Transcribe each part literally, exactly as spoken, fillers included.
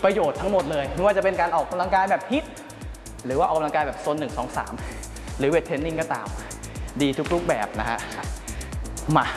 ประโยชน์ทั้งหมดเลยไม่ว่าจะเป็นการออกกำลังกายแบบฮิตหรือว่าออกกำลังกายแบบโซนหนึ่งสองสามหรือเวทเทรนนิ่งก็ตามดีทุกรูปแบบนะฮะมา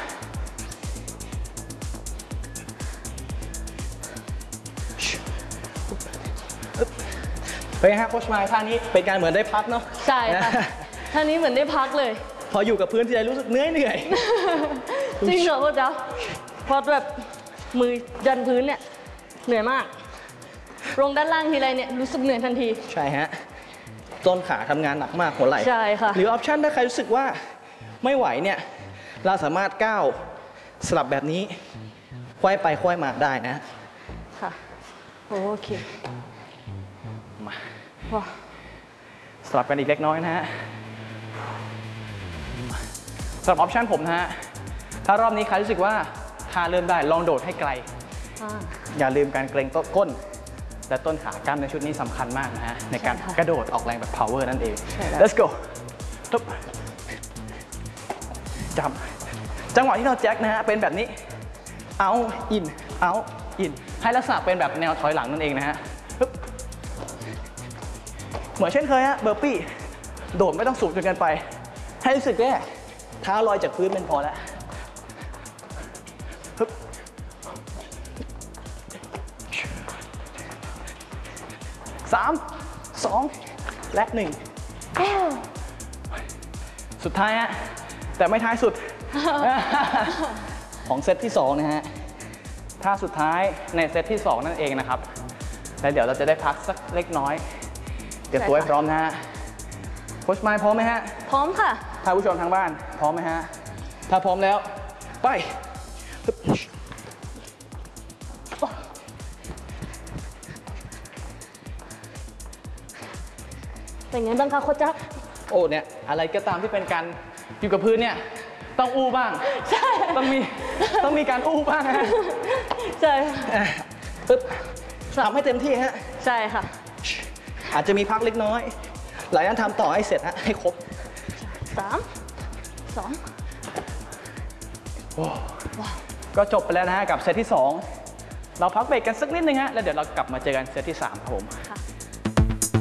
เป็นไงฮะโค้ชมายท่านี้เป็นการเหมือนได้พักเนาะใช่ค่ะท่านี้เหมือนได้พักเลยพออยู่กับพื้นที่ไรรู้สึกเหนื่อยเหนื่อยจริงเหรอพ่อจ๊ะพอแบบมือยันพื้นเนี่ยเหนื่อยมากลงด้านล่างทีไรเนี่ยรู้สึกเหนื่อยทันทีใช่ฮะต้นขาทำงานหนักมากหัวไหล่ใช่ค่ะหรือออปชั่นถ้าใครรู้สึกว่าไม่ไหวเนี่ยเราสามารถก้าวสลับแบบนี้ควายไปควายมาได้นะค่ะโอเคมาว้าสลับกันอีกเล็กน้อยนะฮะสำหรับออปชั่นผมนะฮะถ้ารอบนี้ใครรู้สึกว่าท่าเริ่มได้ลองโดดให้ไกลอย่าลืมการเกรงต้นก้นและต้นขากล้ามในชุดนี้สำคัญมากนะฮะในการกระโดดออกแรงแบบ power นั่นเอง let's go จับจังหวะที่เราแจ็คนะฮะเป็นแบบนี้ out in out in ให้ลักษณะเป็นแบบแนวถอยหลังนั่นเองนะฮะเหมือนเช่นเคยฮะเบอร์ปี้โดดไม่ต้องสูงจนเกินไปให้รู้สึกแค่เท้าลอยจากพื้นเป็นพอแล้วสามสองและหนึ่งสุดท้ายฮะแต่ไม่ท้ายสุด ของเซตที่สองนะฮะท่าสุดท้ายในเซตที่สองนั่นเองนะครับแล้วเดี๋ยวเราจะได้พักสักเล็กน้อยเตรียมตัวให้พร้อมนะฮะโค้ชมายพร้อมไหมฮะพร้อมค่ะท่านผู้ชมทางบ้านพร้อมไหมฮะถ้าพร้อมแล้วไปเป็นไงบ้างคะโค้ชจ๊ะโอ้เนี่ยอะไรก็ตามที่เป็นการอยู่กับพื้นเนี่ยต้องอู้บ้างใช่ต้องมีต้องมีการอู้บ้างฮะใช่ปึ๊บทำให้เต็มที่ฮะใช่ค่ะอาจจะมีพักเล็กน้อยหลายท่านทำต่อให้เสร็จฮะให้ครบสามสองก็จบไปแล้วนะฮะกับเซตที่สองเราพักเบรกกันสักนิดนึงฮะแล้วเดี๋ยวเรากลับมาเจอกันเซตที่สามครับผม